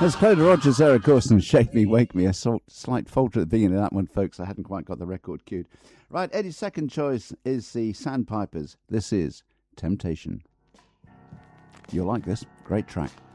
There's Cloda Rogers there, of course, and Shake Me, Wake Me. A slight falter at the beginning of that one, folks. I hadn't quite got the record cued. Right, Eddie's second choice is the Sandpipers. This is Temptation. You'll like this. Great track.